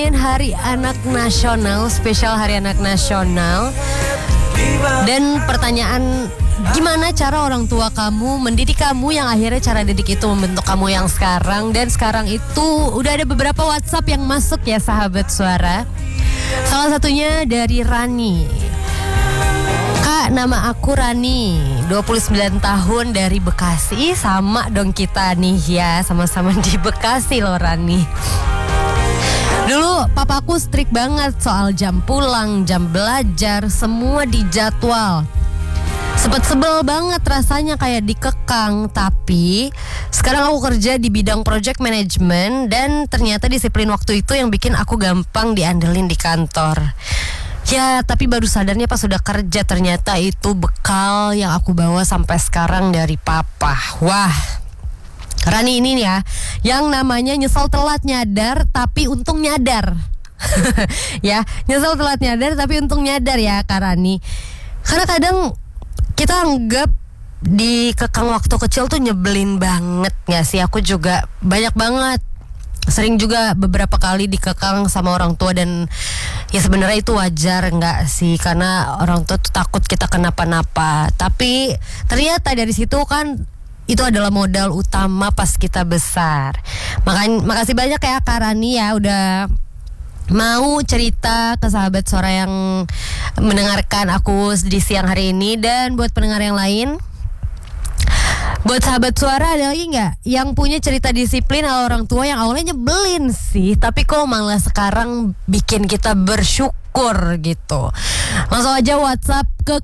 Hari Anak Nasional, spesial Hari Anak Nasional. Dan pertanyaan, gimana cara orang tua kamu mendidik kamu yang akhirnya cara didik itu membentuk kamu yang sekarang. Dan sekarang itu udah ada beberapa WhatsApp yang masuk ya sahabat suara. Salah satunya dari Rani. Kak, nama aku Rani, 29 tahun dari Bekasi. Sama dong kita nih ya, sama-sama di Bekasi loh Rani. Dulu papaku strict banget soal jam pulang, jam belajar, semua dijadwal. Sempet sebel banget rasanya kayak dikekang. Tapi sekarang aku kerja di bidang project management. Dan ternyata disiplin waktu itu yang bikin aku gampang diandelin di kantor. Ya tapi baru sadarnya pas sudah kerja, ternyata itu bekal yang aku bawa sampai sekarang dari papa. Wah, Rani ini nih ya, yang namanya nyesel telat nyadar tapi untung nyadar. Ya, nyesel telat nyadar tapi untung nyadar ya Kak Rani. Karena kadang kita anggap dikekang waktu kecil tuh nyebelin banget gak sih? Aku juga banyak banget, sering juga beberapa kali dikekang sama orang tua. Dan ya sebenarnya itu wajar gak sih? Karena orang tua tuh takut kita kenapa-napa. Tapi ternyata dari situ kan itu adalah modal utama pas kita besar. Makasih banyak ya Kak Rani ya udah mau cerita ke sahabat suara yang mendengarkan aku di siang hari ini. Dan buat pendengar yang lain, buat sahabat suara, ada lagi gak yang punya cerita disiplin ala orang tua yang awalnya nyebelin sih, tapi kok malah sekarang bikin kita bersyukur gitu? Langsung aja WhatsApp ke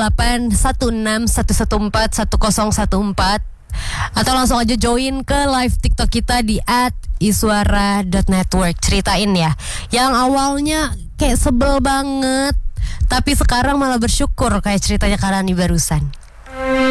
0816114114 atau langsung aja join ke live TikTok kita di @iswara.network. Ceritain ya, yang awalnya kayak sebel banget tapi sekarang malah bersyukur kayak ceritanya Kak Rani barusan.